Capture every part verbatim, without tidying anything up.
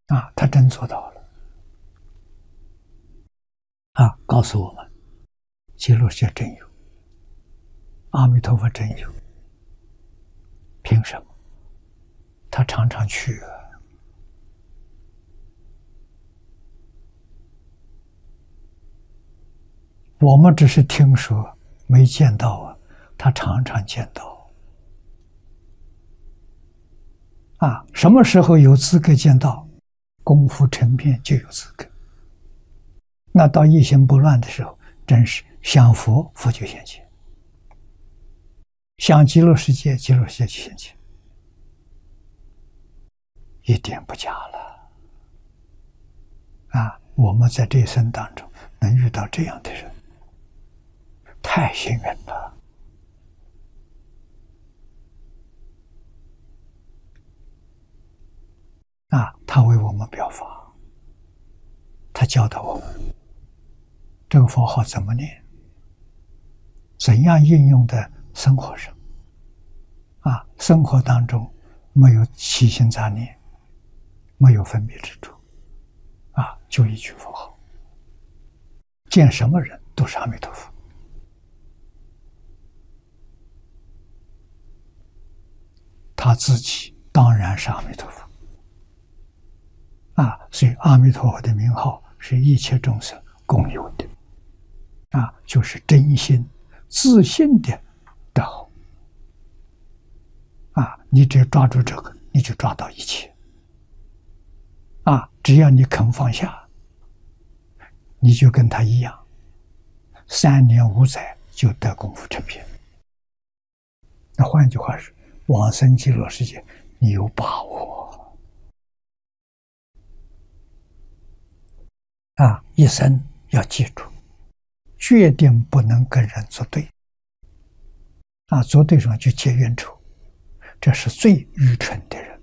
啊，他真做到了啊！告诉我们，极乐世界真有，阿弥陀佛真有，凭什么？他常常去啊。我们只是听说，没见到啊，他常常见到。啊，什么时候有资格见到？功夫成片就有资格。那到一心不乱的时候，真是想佛，佛就现前；想极乐世界，极乐世界就现前，一点不假了。啊，我们在这一生当中能遇到这样的人，太幸运了。啊，他为我们表法，他教导我们这个佛号怎么念，怎样应用在生活上。啊，生活当中没有起心杂念，没有分别之处，啊，就一句佛号，见什么人都是阿弥陀佛。他自己当然是阿弥陀佛。啊，所以阿弥陀佛的名号是一切众生共有的，啊，就是真心、自信的德号。啊，你只要抓住这个，你就抓到一切。啊，只要你肯放下，你就跟他一样，三年五载就得功夫成片。那换句话说，往生极乐世界，你有把握。啊，一生要记住，决定不能跟人作对。啊，作对上就结冤仇，这是最愚蠢的人。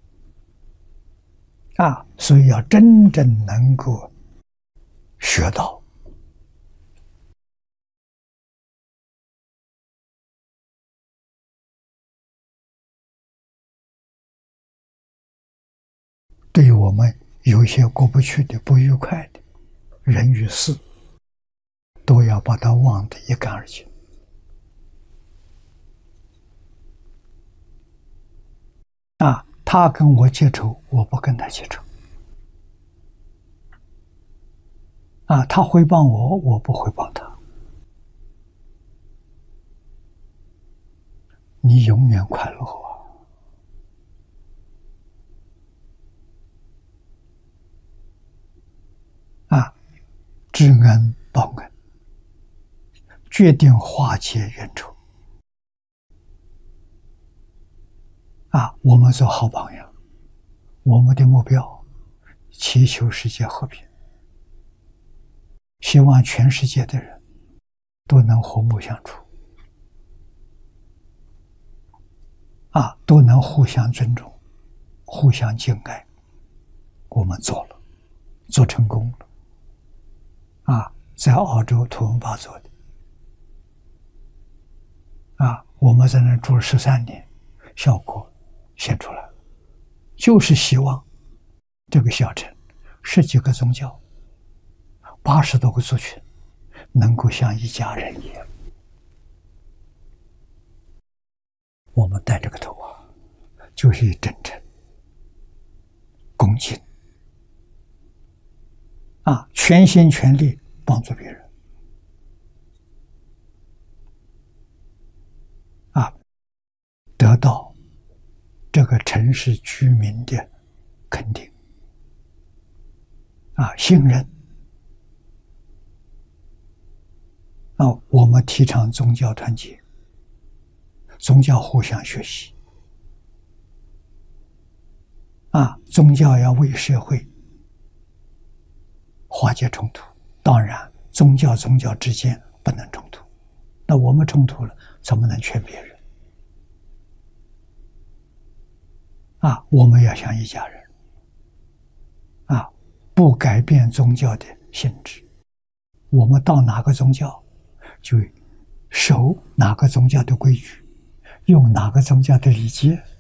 啊，所以要真正能够学到。对于我们有一些过不去的、不愉快的人与事，都要把它忘得一干二净。啊，他跟我结仇，我不跟他结仇。啊，他诽谤我，我不诽谤他。你永远快乐啊！啊，知恩报恩，决定化解冤仇。啊，我们做好榜样，我们的目标祈求世界和平，希望全世界的人都能和睦相处，啊，都能互相尊重，互相敬爱。我们做了，做成功了。啊，在澳洲图文巴做的。啊，我们在那住了十三年，效果显出来了，就是希望这个小城十几个宗教，八十多个族群，能够像一家人一样。我们带这个头啊，就是以真诚、恭敬啊，全心全力帮助别人啊，得到这个城市居民的肯定啊，信任啊。我们提倡宗教团结，宗教互相学习啊，宗教要为社会化解冲突。当然，宗教宗教之间不能冲突，那我们冲突了，怎么能劝别人？啊，我们要像一家人啊，不改变宗教的性质。我们到哪个宗教，就守哪个宗教的规矩，用哪个宗教的礼节。